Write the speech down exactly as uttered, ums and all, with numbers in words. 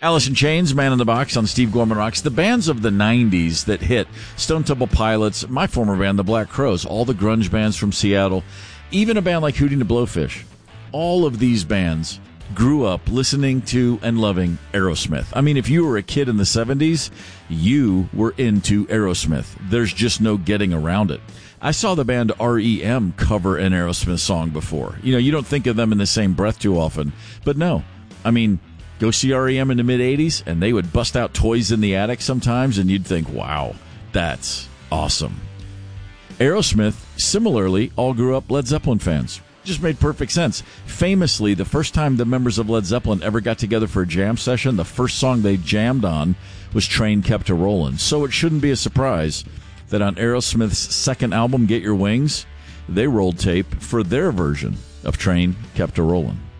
Alice in Chains, Man in the Box on Steve Gorman Rocks. The bands of the nineties that hit, Stone Temple Pilots, my former band, the Black Crowes, all the grunge bands from Seattle, even a band like Hootie and the Blowfish. All of these bands grew up listening to and loving Aerosmith. I mean, if you were a kid in the seventies, you were into Aerosmith. There's just no getting around it. I saw the band R E M cover an Aerosmith song before. You know, you don't think of them in the same breath too often, but no. I mean, go see R E M in the mid-eighties, and they would bust out Toys in the Attic sometimes, and you'd think, wow, that's awesome. Aerosmith, similarly, all grew up Led Zeppelin fans. Just made perfect sense. Famously, the first time the members of Led Zeppelin ever got together for a jam session, the first song they jammed on was Train Kept a Rollin'. So it shouldn't be a surprise that on Aerosmith's second album, Get Your Wings, they rolled tape for their version of Train Kept a Rollin'.